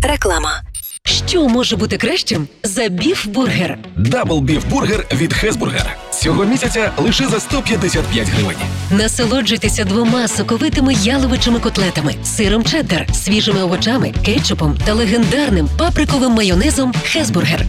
Реклама. Що може бути кращим за біф-бургер? Дабл біф-бургер від Хесбургер. Цього місяця лише за 155 гривень. Насолоджуйтеся 2 соковитими яловичими котлетами, сиром чеддер, свіжими овочами, кетчупом та легендарним паприковим майонезом Хесбургер.